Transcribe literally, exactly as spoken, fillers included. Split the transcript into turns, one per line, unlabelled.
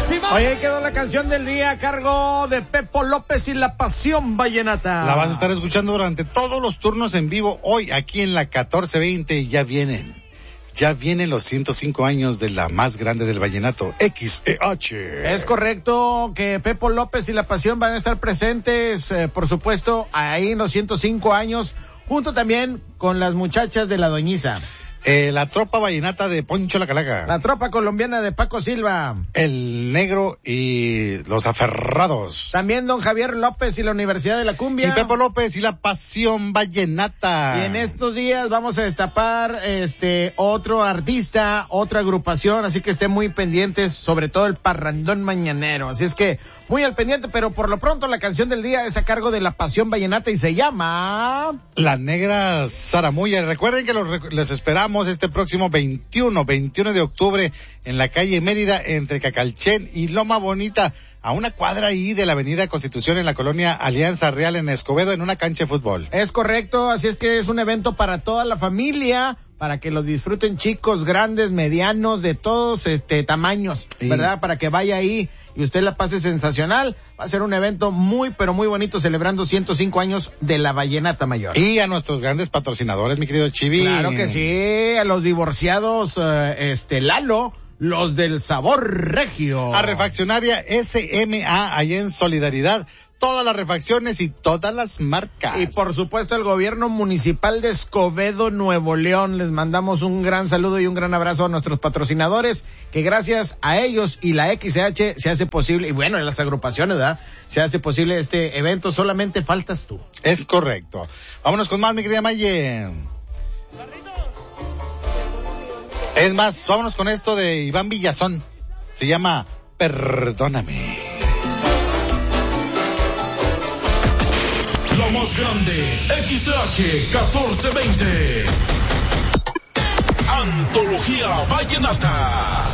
décima.
Oye, quedó la canción del día a cargo de Pepo López y la Pasión Vallenata.
La vas a estar escuchando durante todos los turnos en vivo hoy aquí en la catorce veinte y ya vienen. Ya vienen los ciento cinco años de la más grande del vallenato, X E H.
Es correcto que Pepo López y la Pasión van a estar presentes, eh, por supuesto, ahí en los ciento cinco años, junto también con las muchachas de la Doñiza.
Eh, la tropa vallenata de Poncho la Calaca.
La tropa colombiana de Paco Silva.
El Negro y los Aferrados.
También don Javier López y la Universidad de la Cumbia.
Y Pepo López y la Pasión Vallenata.
Y en estos días vamos a destapar este otro artista, otra agrupación, así que estén muy pendientes, sobre todo el parrandón mañanero. Así es que muy al pendiente, pero por lo pronto la canción del día es a cargo de la Pasión Vallenata y se llama
La Negra Zaramulla. Recuerden que los, les esperamos este próximo veintiuno de octubre en la calle Mérida entre Cacalchen y Loma Bonita, a una cuadra ahí de la avenida Constitución en la colonia Alianza Real en Escobedo, en una cancha de fútbol.
Es correcto, así es que es un evento para toda la familia, para que lo disfruten chicos, grandes, medianos, de todos este tamaños, sí. ¿Verdad? Para que vaya ahí y usted la pase sensacional. Va a ser un evento muy, pero muy bonito, celebrando ciento cinco años de la Vallenata Mayor.
Y a nuestros grandes patrocinadores, mi querido Chivi.
Claro que sí, a los divorciados, uh, este, Lalo, los del sabor regio.
A Refaccionaria S M A, allá en Solidaridad. Todas las refacciones y todas las marcas.
Y por supuesto el gobierno municipal de Escobedo, Nuevo León. Les mandamos un gran saludo y un gran abrazo a nuestros patrocinadores, que gracias a ellos y la X H se hace posible, y bueno, en las agrupaciones, ¿verdad? Se hace posible este evento, solamente faltas tú.
Es correcto. Vámonos con más, mi querida Maye. Es más, vámonos con esto de Iván Villazón. Se llama Perdóname.
La más grande, X H catorce veinte. Antología Vallenata.